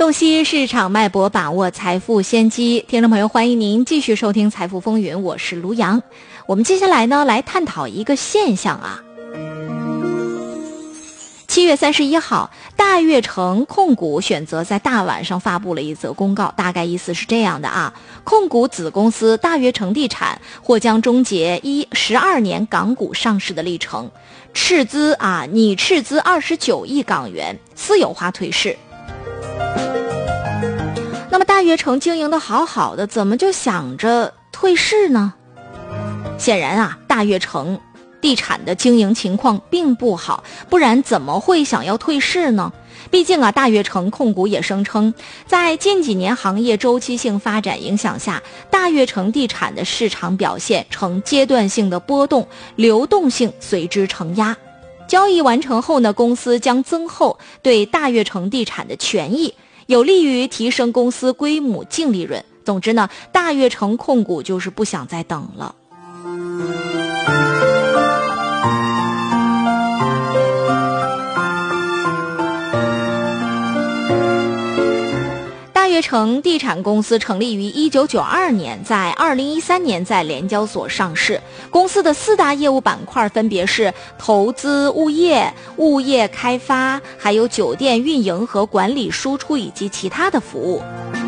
洞悉市场脉搏，把握财富先机。听众朋友，欢迎您继续收听财富风云，我是卢阳。我们接下来呢，来探讨一个现象啊。7月31号，大悦城控股选择在大晚上发布了一则公告，大概意思是这样的啊：控股子公司大悦城地产或将终结12年港股上市的历程，拟斥资29亿港元，私有化退市。那么大悦城经营的好好的，怎么就想着退市呢？显然啊，大悦城地产的经营情况并不好，不然怎么会想要退市呢？毕竟啊，大悦城控股也声称，在近几年行业周期性发展影响下，大悦城地产的市场表现呈阶段性的波动，流动性随之承压。交易完成后呢，公司将增厚对大悦城地产的权益，有利于提升公司规模净利润。总之呢，大悦城控股就是不想再等了。大悦城地产公司成立于1992年，在2013年在联交所上市。公司的4大业务板块分别是投资物业、物业开发，还有酒店运营和管理输出以及其他的服务。